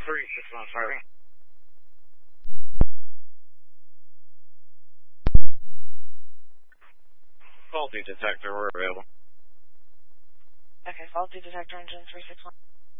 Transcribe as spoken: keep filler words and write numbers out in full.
three six one firing. Faulty detector, we're available. Okay, faulty detector engine three six one.